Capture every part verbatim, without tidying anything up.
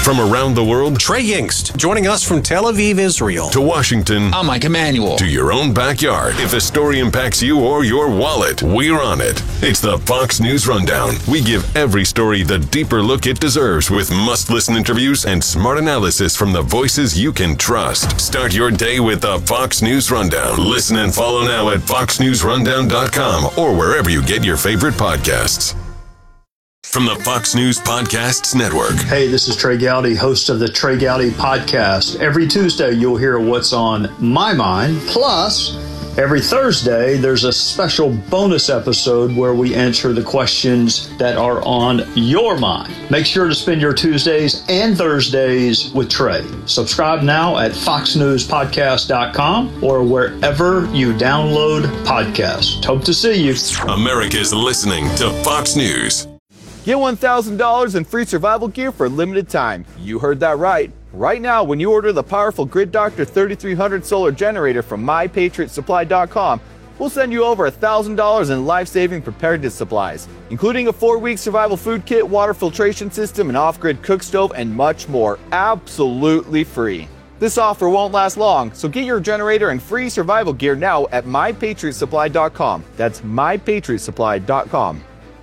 From around the world, Trey Yingst, joining us from Tel Aviv, Israel. To Washington, I'm Mike Emanuel. To your own backyard. If a story impacts you or your wallet, we're on it. It's the Fox News Rundown. We give every story the deeper look it deserves with must-listen interviews and smart analysis from the voices you can trust. Start your day with the Fox News Rundown. Listen and follow now at fox news rundown dot com or wherever you get your favorite podcasts. From the Fox News Podcasts Network. Hey, this is Trey Gowdy, host of the Trey Gowdy Podcast. Every Tuesday, you'll hear what's on my mind. Plus, every Thursday, there's a special bonus episode where we answer the questions that are on your mind. Make sure to spend your Tuesdays and Thursdays with Trey. Subscribe now at fox news podcast dot com or wherever you download podcasts. Hope to see you. America's listening to Fox News. Get one thousand dollars in free survival gear for a limited time. You heard that right. Right now, when you order the powerful Grid Doctor thirty-three hundred solar generator from my patriot supply dot com, we'll send you over one thousand dollars in life-saving preparedness supplies, including a four-week survival food kit, water filtration system, an off-grid cook stove, and much more, absolutely free. This offer won't last long, so get your generator and free survival gear now at my patriot supply dot com. That's my patriot supply dot com.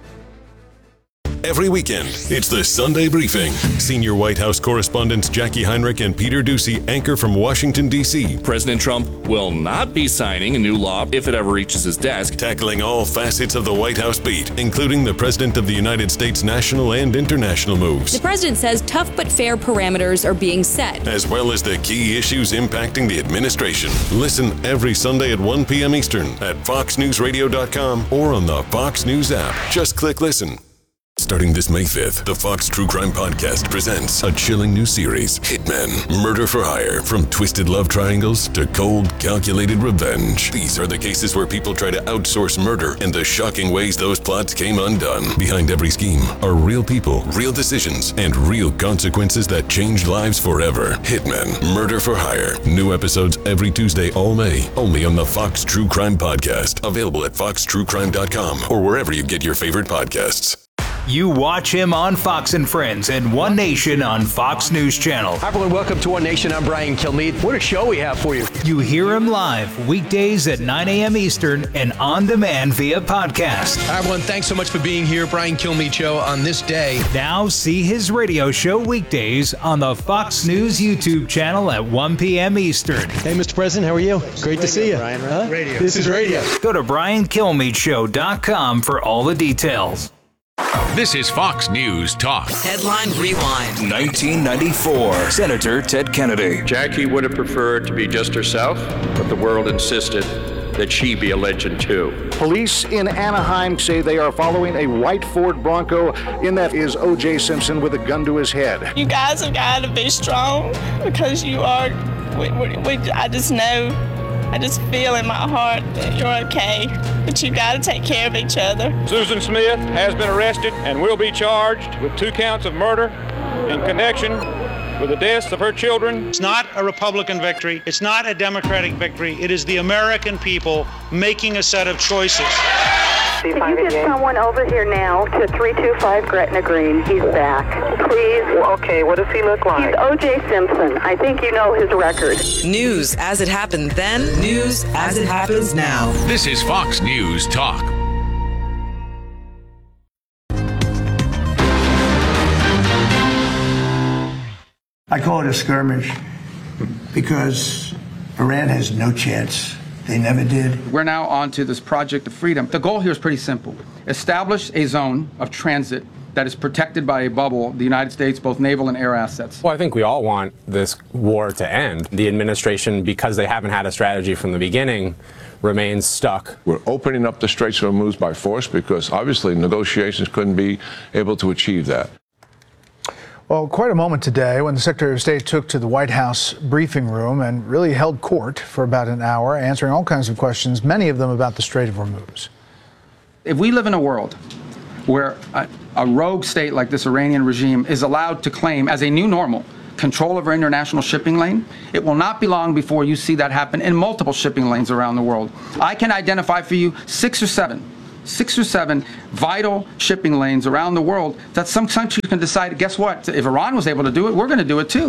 Every weekend, it's the Sunday Briefing. Senior White House correspondents Jackie Heinrich and Peter Doocy anchor from Washington, D C President Trump will not be signing a new law if it ever reaches his desk. Tackling all facets of the White House beat, including the President of the United States' national and international moves. The president says tough but fair parameters are being set, as well as the key issues impacting the administration. Listen every Sunday at one p.m. Eastern at fox news radio dot com or on the Fox News app. Just click listen. Starting this May fifth, the Fox True Crime Podcast presents a chilling new series, Hitmen, Murder for Hire. From twisted love triangles to cold, calculated revenge. These are the cases where people try to outsource murder and the shocking ways those plots came undone. Behind every scheme are real people, real decisions, and real consequences that change lives forever. Hitmen, Murder for Hire. New episodes every Tuesday all May, only on the Fox True Crime Podcast. Available at fox true crime dot com or wherever you get your favorite podcasts. You watch him on Fox and Friends and One Nation on Fox News Channel. Hi everyone, welcome to One Nation. I'm Brian Kilmeade. What a show we have for you. You hear him live weekdays at nine a.m. Eastern and on demand via podcast. Hi everyone, thanks so much for being here. Brian Kilmeade Show on this day. Now see his radio show weekdays on the Fox News YouTube channel at one p.m. Eastern. Hey, Mister President, how are you? Great radio, to see you. Brian, huh? radio. This is radio. Go to brian kilmeade show dot com for all the details. This is Fox News Talk. Headline Rewind. nineteen ninety-four. Senator Ted Kennedy. Jackie would have preferred to be just herself, but the world insisted that she be a legend too. Police in Anaheim say they are following a white Ford Bronco. In that is O J Simpson with a gun to his head. You guys have got to be strong because you are, we, we, we, I just know, I just feel in my heart that you're okay, but you got to take care of each other. Susan Smith has been arrested and will be charged with two counts of murder in connection with the deaths of her children. It's not a Republican victory. It's not a Democratic victory. It is the American people making a set of choices. Can you get someone over here now to three two five Gretna Green? He's back. Please. Well, okay, what does he look like? He's O J Simpson. I think you know his record. News as it happened then. News as it happens now. This is Fox News Talk. I call it a skirmish because Iran has no chance. They never did. We're now on to this Project of Freedom. The goal here is pretty simple. Establish a zone of transit that is protected by a bubble, the United States, both naval and air assets. Well, I think we all want this war to end. The administration, because they haven't had a strategy from the beginning, remains stuck. We're opening up the Straits of Hormuz by force because obviously negotiations couldn't be able to achieve that. Well, quite a moment today when the Secretary of State took to the White House briefing room and really held court for about an hour, answering all kinds of questions, many of them about the Strait of Hormuz. If we live in a world where a, a rogue state like this Iranian regime is allowed to claim as a new normal control of our international shipping lane, it will not be long before you see that happen in multiple shipping lanes around the world. I can identify for you six or seven six or seven vital shipping lanes around the world that some countries can decide, guess what? If Iran was able to do it, we're going to do it too.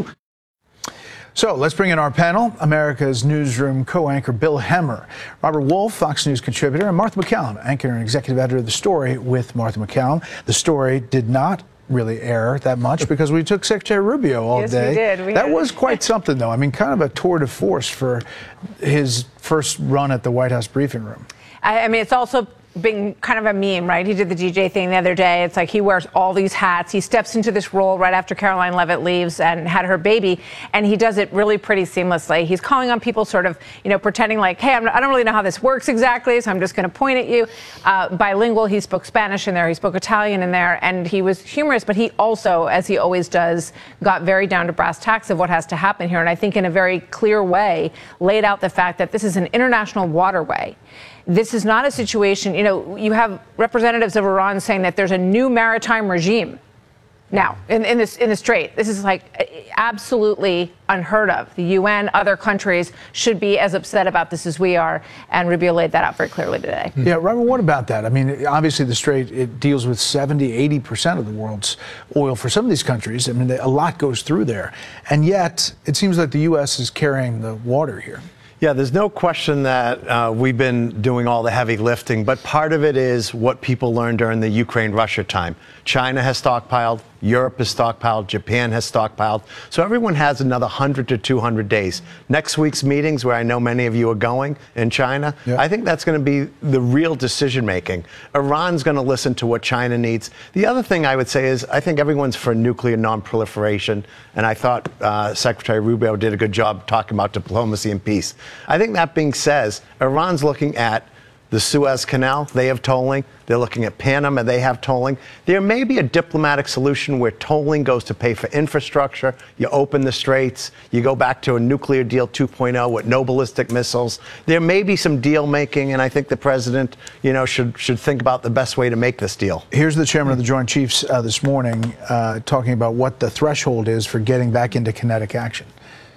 So let's bring in our panel, America's Newsroom co-anchor Bill Hemmer, Robert Wolf, Fox News contributor, and Martha MacCallum, anchor and executive editor of The Story with Martha MacCallum. The Story did not really air that much because we took Secretary Rubio all yes, day. We did. We that had... was quite something, though. I mean, kind of a tour de force for his first run at the White House briefing room. I, I mean, it's also being kind of a meme, right? He did the D J thing the other day. It's like he wears all these hats. He steps into this role right after Caroline Leavitt leaves and had her baby, and he does it really pretty seamlessly. He's calling on people sort of, you know, pretending like, hey, I'm, I don't really know how this works exactly, so I'm just going to point at you. Uh, bilingual, he spoke Spanish in there, he spoke Italian in there, and he was humorous, but he also, as he always does, got very down to brass tacks of what has to happen here, and I think in a very clear way laid out the fact that this is an international waterway. This is not a situation, you know, you have representatives of Iran saying that there's a new maritime regime now in, in, this, in the Strait. This is like absolutely unheard of. The U N, other countries should be as upset about this as we are, and Rubio laid that out very clearly today. Yeah, Robert, what about that? I mean, obviously the Strait, it deals with seventy, eighty percent of the world's oil for some of these countries. I mean, a lot goes through there. And yet, it seems like the U S is carrying the water here. Yeah, there's no question that uh, we've been doing all the heavy lifting, but part of it is what people learned during the Ukraine-Russia time. China has stockpiled, Europe has stockpiled, Japan has stockpiled. So everyone has another one hundred to two hundred days. Next week's meetings, where I know many of you are going in China, yeah. I think that's going to be the real decision making. Iran's going to listen to what China needs. The other thing I would say is I think everyone's for nuclear non-proliferation, and I thought uh, Secretary Rubio did a good job talking about diplomacy and peace. I think that being said, Iran's looking at the Suez Canal, they have tolling. They're looking at Panama, they have tolling. There may be a diplomatic solution where tolling goes to pay for infrastructure. You open the straits, you go back to a nuclear deal two point oh with no ballistic missiles. There may be some deal making, and I think the president, you know, should should think about the best way to make this deal. Here's the chairman of the Joint Chiefs uh, this morning uh, talking about what the threshold is for getting back into kinetic action.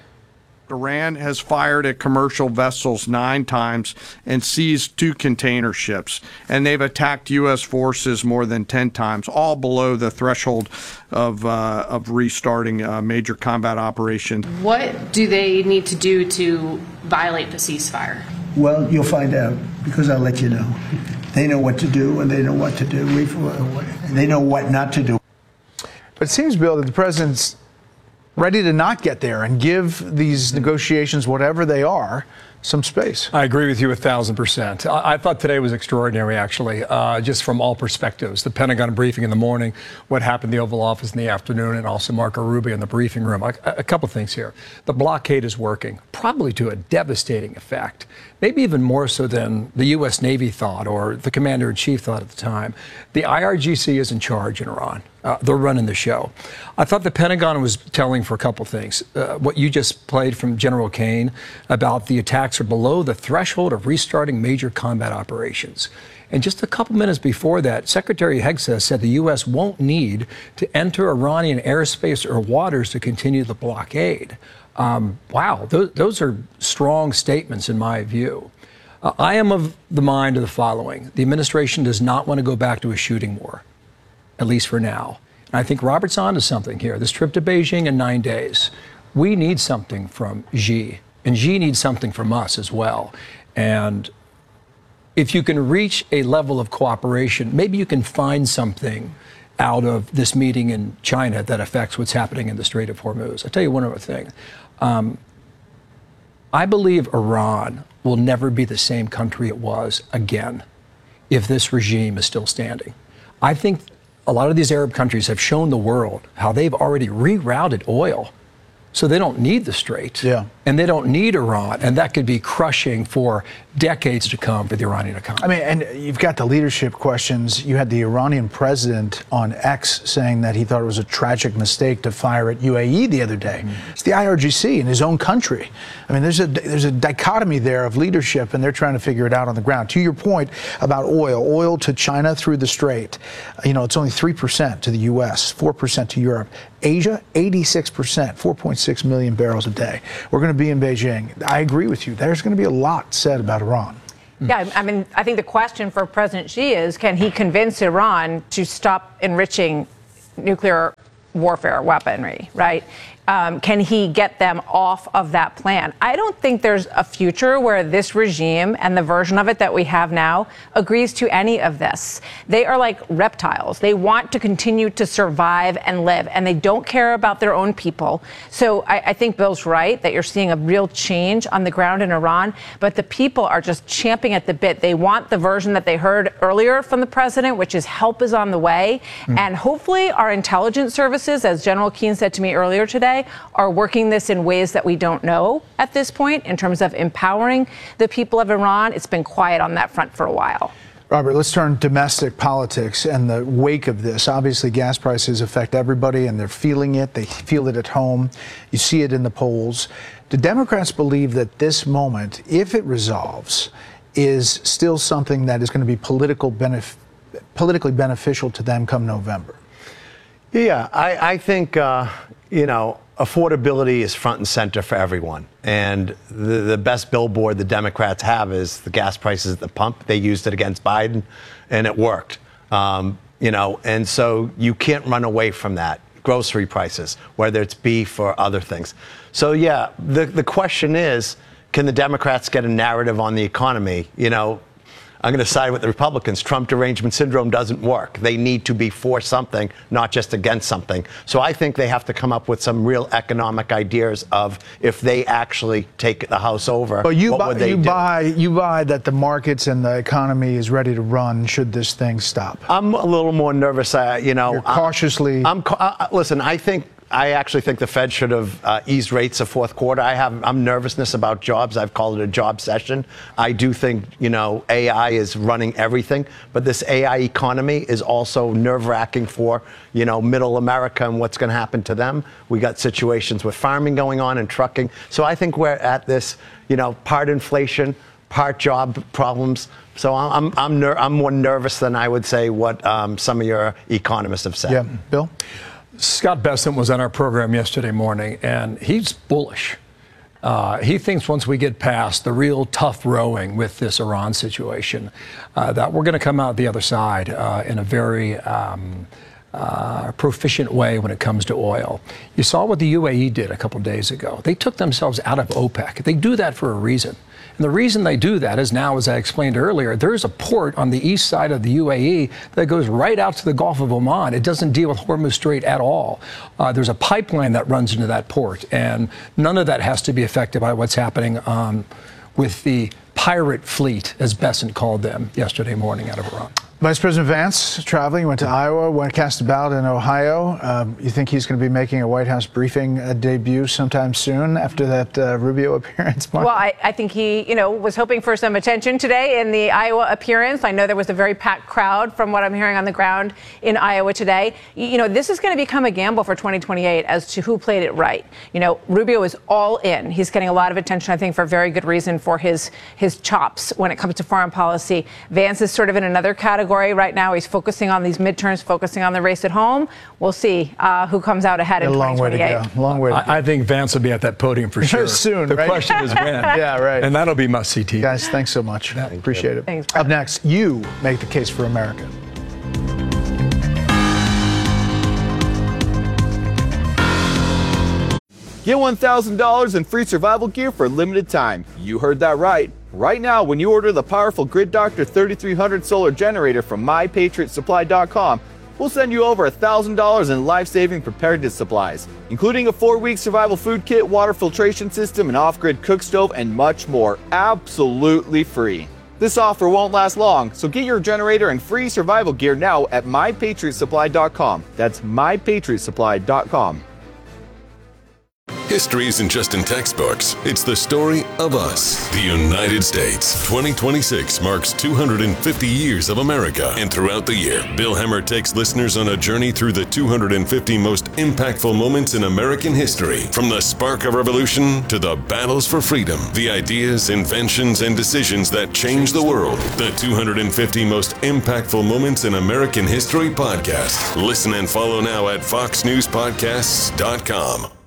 Iran has fired at commercial vessels nine times and seized two container ships, and they've attacked U S forces more than ten times, all below the threshold of uh, of restarting a major combat operation. What do they need to do to violate the ceasefire? Well, you'll find out, because I'll let you know. They know what to do, and they know what to do. We've, they know what not to do. But it seems, Bill, that the president's ready to not get there and give these negotiations, whatever they are, some space. I agree with you a thousand percent. I, I thought today was extraordinary, actually, uh, just from all perspectives. The Pentagon briefing in the morning, what happened in the Oval Office in the afternoon, and also Marco Rubio in the briefing room. A, a couple things here. The blockade is working, probably to a devastating effect, maybe even more so than the U S Navy thought or the commander-in-chief thought at the time. The I R G C is in charge in Iran. Uh, they're running the show. I thought the Pentagon was telling for a couple things. Uh, what you just played from General Kane about the attacks are below the threshold of restarting major combat operations. And just a couple minutes before that, Secretary Hegseth said the U S won't need to enter Iranian airspace or waters to continue the blockade. Um, wow, those, those are strong statements in my view. Uh, I am of the mind of the following. The administration does not want to go back to a shooting war, at least for now. And I think Robert's on to something here. This trip to Beijing in nine days, we need something from Xi, and Xi needs something from us as well. And if you can reach a level of cooperation, maybe you can find something out of this meeting in China that affects what's happening in the Strait of Hormuz. I'll tell you one other thing. Um, I believe Iran will never be the same country it was again if this regime is still standing. I think a lot of these Arab countries have shown the world how they've already rerouted oil. So they don't need the Strait, yeah. and they don't need Iran, and that could be crushing for decades to come for the Iranian economy. I mean, and you've got the leadership questions. You had the Iranian president on X saying that he thought it was a tragic mistake to fire at U A E the other day. Mm-hmm. It's the I R G C in his own country. I mean, there's a there's a dichotomy there of leadership, and they're trying to figure it out on the ground. To your point about oil, oil to China through the Strait, you know, it's only three percent to the U S, four percent to Europe. Asia, eighty-six percent, four point six million barrels a day. We're going to be in Beijing. I agree with you. There's going to be a lot said about Iran. Yeah, I mean, I think the question for President Xi is, can he convince Iran to stop enriching nuclear warfare weaponry, right? Um, can he get them off of that plan? I don't think there's a future where this regime and the version of it that we have now agrees to any of this. They are like reptiles. They want to continue to survive and live, and they don't care about their own people. So I, I think Bill's right that you're seeing a real change on the ground in Iran, but the people are just champing at the bit. They want the version that they heard earlier from the president, which is help is on the way. Mm. And hopefully our intelligence services, as General Keane said to me earlier today, are working this in ways that we don't know at this point in terms of empowering the people of Iran. It's been quiet on that front for a while. Robert, let's turn domestic politics and the wake of this. Obviously, gas prices affect everybody, and they're feeling it. They feel it at home. You see it in the polls. Do Democrats believe that this moment, if it resolves, is still something that is going to be political benef- politically beneficial to them come November? Yeah, I, I think, uh, you know, affordability is front and center for everyone. And the, the best billboard the Democrats have is the gas prices at the pump. They used it against Biden, and it worked. Um, you know, and so you can't run away from that. Grocery prices, whether it's beef or other things. So, yeah, the, the question is, can the Democrats get a narrative on the economy? You know, I'm going to side with the Republicans. Trump derangement syndrome doesn't work. They need to be for something, not just against something. So I think they have to come up with some real economic ideas of if they actually take the House over, but you what buy, would they you do? buy you buy that the markets and the economy is ready to run should this thing stop? I'm a little more nervous. Uh, you know, You're cautiously. I'm, I'm uh, listen. I think. I actually think the Fed should have uh, eased rates a fourth quarter. I have I'm nervousness about jobs. I've called it a job session. I do think, you know, A I is running everything, but this A I economy is also nerve-wracking for, you know, middle America and what's going to happen to them. We got situations with farming going on and trucking. So I think we're at this, you know, part inflation, part job problems. So I'm I'm ner- I'm more nervous than I would say what um, some of your economists have said. Yeah, Bill? Scott Bessent was on our program yesterday morning, and he's bullish. Uh, he thinks once we get past the real tough rowing with this Iran situation, uh, that we're going to come out the other side uh, in a very um, uh, proficient way when it comes to oil. You saw what the U A E did a couple days ago. They took themselves out of OPEC. They do that for a reason. And the reason they do that is now, as I explained earlier, there's a port on the east side of the U A E that goes right out to the Gulf of Oman. It doesn't deal with Hormuz Strait at all. Uh, there's a pipeline that runs into that port, and none of that has to be affected by what's happening um, with the pirate fleet, as Bessent called them yesterday morning out of Iran. Vice President Vance traveling, went to Iowa, went cast a ballot in Ohio. Um, you think he's going to be making a White House briefing uh, debut sometime soon after that uh, Rubio appearance? Mark? Well, I, I think he, you know, was hoping for some attention today in the Iowa appearance. I know there was a very packed crowd from what I'm hearing on the ground in Iowa today. You know, this is going to become a gamble for twenty twenty-eight as to who played it right. You know, Rubio is all in. He's getting a lot of attention, I think, for very good reason for his his chops when it comes to foreign policy. Vance is sort of in another category right now. He's focusing on these midterms, focusing on the race at home. We'll see uh, who comes out ahead in twenty twenty-eight. Long way to go. Long way to go. I, I think Vance will be at that podium for sure. Soon, the right? question is when. Yeah, right. And that'll be must-see T V. Guys, thanks so much. Yeah, Appreciate it. Thanks, Up next, you make the case for America. Get one thousand dollars in free survival gear for a limited time. You heard that right. Right now, when you order the powerful Grid Doctor thirty-three hundred solar generator from my patriot supply dot com, we'll send you over one thousand dollars in life-saving preparedness supplies, including a four-week survival food kit, water filtration system, an off-grid cook stove, and much more, absolutely free. This offer won't last long, so get your generator and free survival gear now at my patriot supply dot com. That's my patriot supply dot com. History isn't just in textbooks, it's the story of us, the United States. twenty twenty-six marks two hundred fifty years of America, and throughout the year, Bill Hemmer takes listeners on a journey through the two hundred fifty most impactful moments in American history. From the spark of revolution to the battles for freedom, the ideas, inventions, and decisions that changed the world. The two hundred fifty most impactful moments in American history podcast. Listen and follow now at fox news podcasts dot com.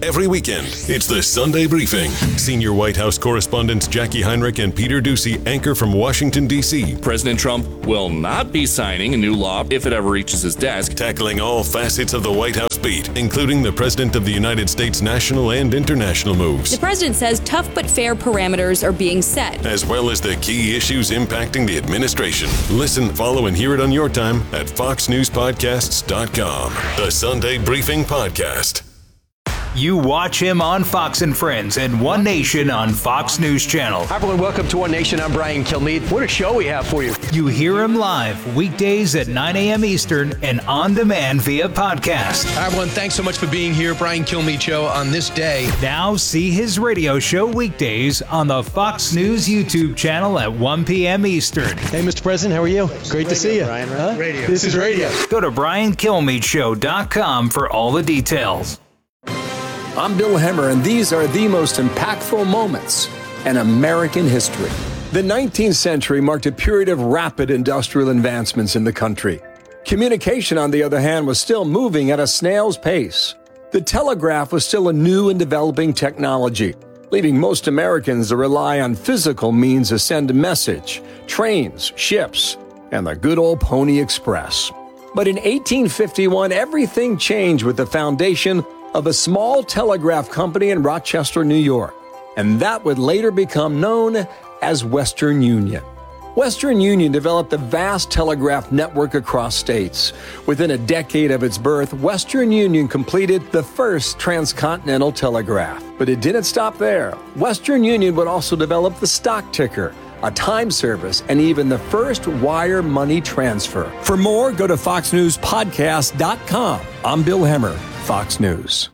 every weekend. It's the Sunday Briefing. Senior White House correspondents Jackie Heinrich and Peter Doocy anchor from Washington, D C President Trump will not be signing a new law if it ever reaches his desk. Tackling all facets of the White House beat, including the President of the United States national and international moves. The president says tough but fair parameters are being set, as well as the key issues impacting the administration. Listen, follow, and hear it on your time at fox news podcasts dot com. The Sunday Briefing Podcast. You watch him on Fox and Friends and One Nation on Fox News Channel. Hi everyone, welcome to One Nation. I'm Brian Kilmeade. What a show we have for you. You hear him live weekdays at nine a.m. Eastern and on demand via podcast. Hi everyone, thanks so much for being here. Brian Kilmeade Show on this day. Now see his radio show weekdays on the Fox News YouTube channel at one p.m. Eastern. Hey, Mister President, how are you? Great to see you. Brian, right? Huh? Radio. This is radio. Go to brian kilmeade show dot com for all the details. I'm Bill Hemmer, and these are the most impactful moments in American history. The nineteenth century marked a period of rapid industrial advancements in the country. Communication, on the other hand, was still moving at a snail's pace. The telegraph was still a new and developing technology, leaving most Americans to rely on physical means to send a message, trains, ships, and the good old Pony Express. But in eighteen fifty-one, everything changed with the foundation of a small telegraph company in Rochester, New York, and that would later become known as Western Union. Western Union developed a vast telegraph network across states. Within a decade of its birth, Western Union completed the first transcontinental telegraph. But it didn't stop there. Western Union would also develop the stock ticker, a time service, and even the first wire money transfer. For more, go to fox news podcast dot com. I'm Bill Hemmer, Fox News.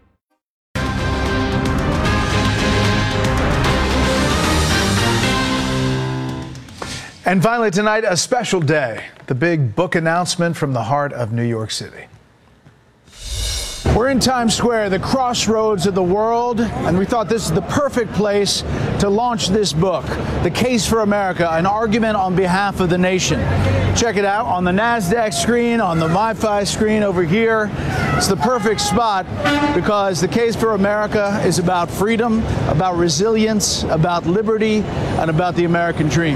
And finally tonight, a special day. The big book announcement from the heart of New York City. We're in Times Square, the crossroads of the world, and we thought this is the perfect place to launch this book, The Case for America, an argument on behalf of the nation. Check it out on the NASDAQ screen, on the MiFi screen over here. It's the perfect spot because The Case for America is about freedom, about resilience, about liberty, and about the American dream.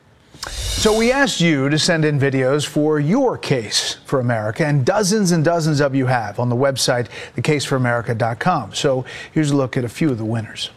So we asked you to send in videos for your case for America, and dozens and dozens of you have on the website, the case for america dot com. So here's a look at a few of the winners.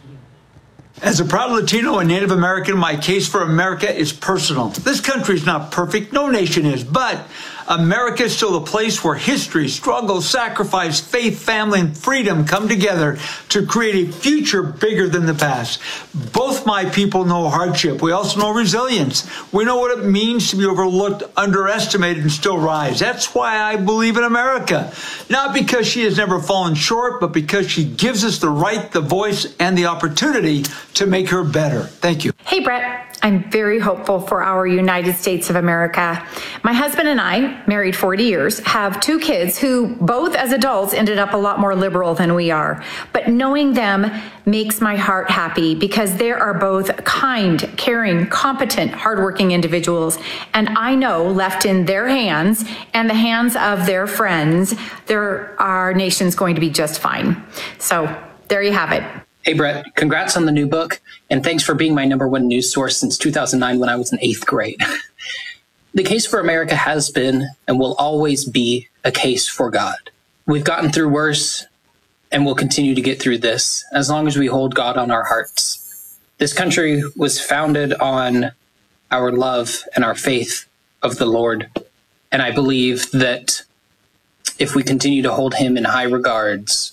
As a proud Latino and Native American, my case for America is personal. This country is not perfect, no nation is, but America is still a place where history, struggle, sacrifice, faith, family, and freedom come together to create a future bigger than the past. Both my people know hardship. We also know resilience. We know what it means to be overlooked, underestimated, and still rise. That's why I believe in America. Not because she has never fallen short, but because she gives us the right, the voice, and the opportunity to make her better. Thank you. Hey, Brett. I'm very hopeful for our United States of America. My husband and I, married forty years, have two kids who both as adults ended up a lot more liberal than we are. But knowing them makes my heart happy because they are both kind, caring, competent, hardworking individuals. And I know left in their hands and the hands of their friends, their, our nation's going to be just fine. So there you have it. Hey, Brett, congrats on the new book, and thanks for being my number one news source since two thousand nine when I was in eighth grade. The Case for America has been and will always be a case for God. We've gotten through worse, and we'll continue to get through this as long as we hold God on our hearts. This country was founded on our love and our faith of the Lord, and I believe that if we continue to hold him in high regards,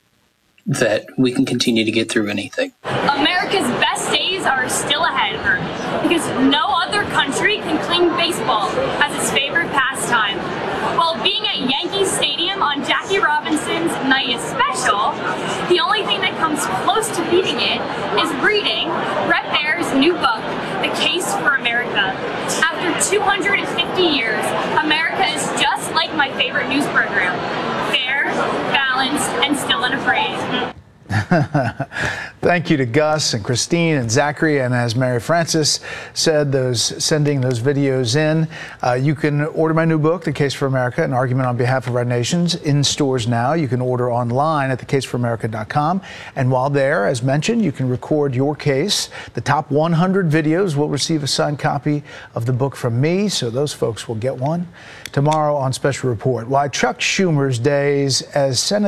that we can continue to get through anything. America's best days are still ahead of her because no other country can claim baseball as its favorite pastime. While being at Yankee Stadium on Jackie Robinson's night is special, the only thing that comes close to beating it is reading Bret Baier's new book, The Case for America. After two hundred fifty years, America is just like my favorite news program. Fair, balanced, and still unafraid. Thank you to Gus and Christine and Zachary, and as Mary Frances said, those sending those videos in. Uh, you can order my new book, The Case for America, An Argument on Behalf of Our Nations, in stores now. You can order online at the case for america dot com. And while there, as mentioned, you can record your case. The top one hundred videos will receive a signed copy of the book from me, so those folks will get one tomorrow on Special Report. Why Chuck Schumer's days as Senator